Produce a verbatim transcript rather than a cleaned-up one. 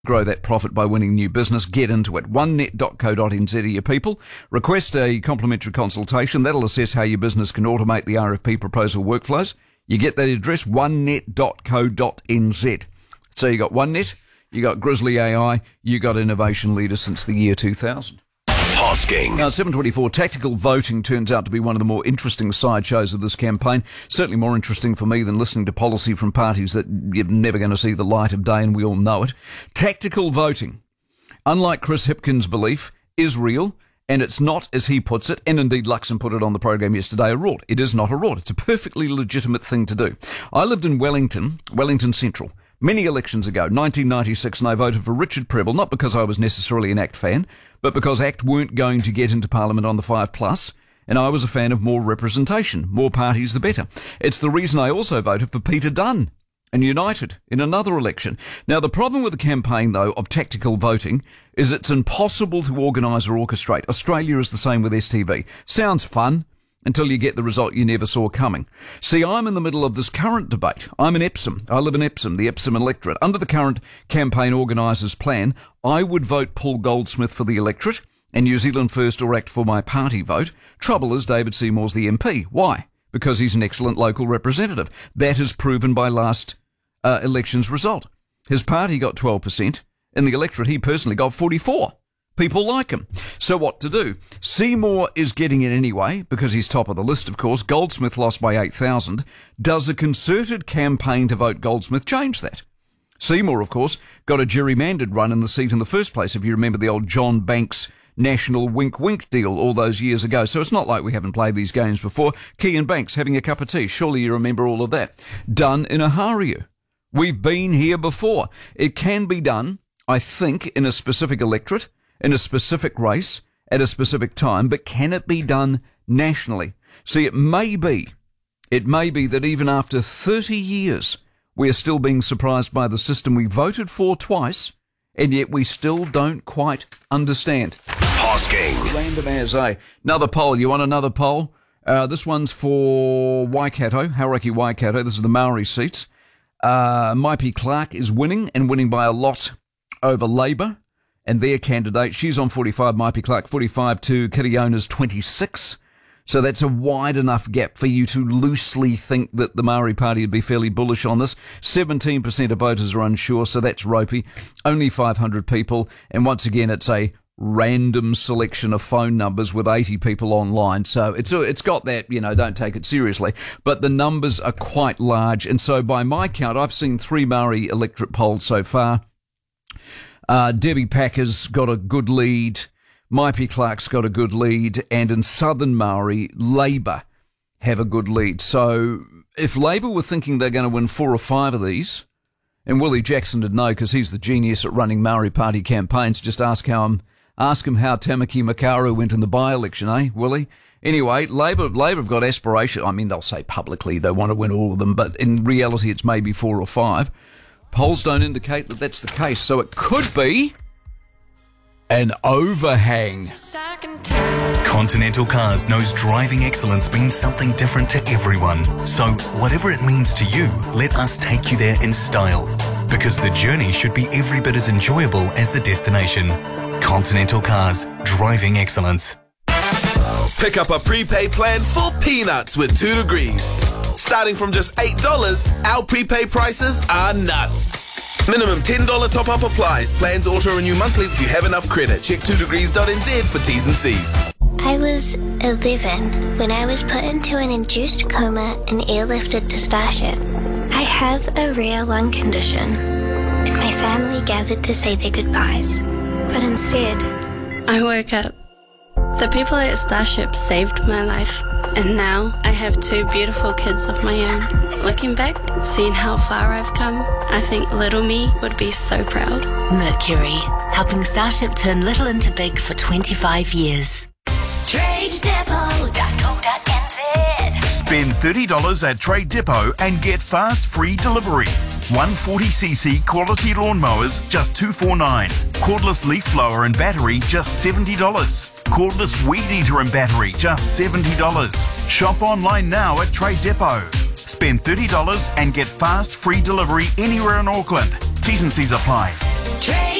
Grow that profit by winning new business. Get into it. one net dot co dot n z are your people. Request a complimentary consultation. That'll assess how your business can automate the R F P proposal workflows. You get that address, one net dot co dot n z. So you got OneNet, you got Grizzly A I, you got innovation leader since the year two thousand. Hosking. Now, seven twenty-four, tactical voting turns out to be one of the more interesting sideshows of this campaign. Certainly more interesting for me than listening to policy from parties that you're never going to see the light of day, and we all know it. Tactical voting, unlike Chris Hipkins' belief, is real, and it's not, as he puts it, and indeed Luxon put it on the program yesterday, a rort. It is not a rort. It's a perfectly legitimate thing to do. I lived in Wellington, Wellington Central, many elections ago, nineteen ninety-six, and I voted for Richard Prebble, not because I was necessarily an ACT fan, but because ACT weren't going to get into Parliament on the five plus, and I was a fan of more representation. More parties, the better. It's the reason I also voted for Peter Dunn and United in another election. Now, the problem with the campaign, though, of tactical voting is it's impossible to organise or orchestrate. Australia is the same with S T V. Sounds fun until you get the result you never saw coming. See, I'm in the middle of this current debate. I'm in Epsom. I live in Epsom, the Epsom electorate. Under the current campaign organisers' plan, I would vote Paul Goldsmith for the electorate and New Zealand First or ACT for my party vote. Trouble is, David Seymour's the M P. Why? Because he's an excellent local representative. That is proven by last uh, election's result. His party got twelve percent. In the electorate, he personally got forty-four. People like him. So what to do? Seymour is getting it anyway, because he's top of the list, of course. Goldsmith lost by eight thousand. Does a concerted campaign to vote Goldsmith change that? Seymour, of course, got a gerrymandered run in the seat in the first place, if you remember the old John Banks national wink-wink deal all those years ago. So it's not like we haven't played these games before. Key and Banks having a cup of tea. Surely you remember all of that. Done in a hurry. We've been here before. It can be done, I think, in a specific electorate, in a specific race, at a specific time, but can it be done nationally? See, it may be, it may be that even after thirty years, we are still being surprised by the system we voted for twice, and yet we still don't quite understand. Hosking. Random as a. Another poll. You want another poll? Uh, this one's for Waikato, Hauraki Waikato. This is the Maori seats. Uh, Maipi Clark is winning, and winning by a lot over Labour and their candidate. She's on forty-five, Maipi Clark forty-five to Kiriona's twenty-six. So that's a wide enough gap for you to loosely think that the Maori Party would be fairly bullish on this. seventeen percent of voters are unsure, so that's ropey. Only five hundred people, and once again, it's a random selection of phone numbers with eighty people online. So it's it's got that, you know, don't take it seriously. But the numbers are quite large, and so by my count, I've seen three Maori electorate polls so far. Uh, Debbie Packer's got a good lead. Maipi Clark's got a good lead. And in Southern Maori, Labour have a good lead. So if Labour were thinking they're going to win four or five of these, and Willie Jackson would know because he's the genius at running Maori Party campaigns, just ask how him, ask him how Tamaki Makaurau went in the by-election, eh, Willie? Anyway, Labour Labour have got aspiration. I mean, they'll say publicly they want to win all of them, but in reality it's maybe four or five. Polls don't indicate that that's the case, so it could be an overhang. Continental Cars knows driving excellence means something different to everyone. So whatever it means to you, let us take you there in style. Because the journey should be every bit as enjoyable as the destination. Continental Cars, driving excellence. Pick up a prepaid plan for peanuts with two degrees. Starting from just eight dollars, our prepaid prices are nuts. Minimum ten dollars top-up applies. Plans auto-renew monthly if you have enough credit. Check two degrees dot n z for T's and C's. I was eleven when I was put into an induced coma and airlifted to Starship. I have a rare lung condition, and my family gathered to say their goodbyes. But instead, I woke up. The people at Starship saved my life, and now I have two beautiful kids of my own. Looking back, seeing how far I've come, I think little me would be so proud. Mercury, helping Starship turn little into big for twenty-five years. trade depot dot co dot n z. Spend thirty dollars at Trade Depot and get fast free delivery. one forty c c quality lawnmowers, just two forty-nine. Cordless leaf blower and battery, just seventy dollars. Cordless weed eater and battery, just seventy dollars. Shop online now at Trade Depot. Spend thirty dollars and get fast free delivery anywhere in Auckland. T's and C's apply. Trade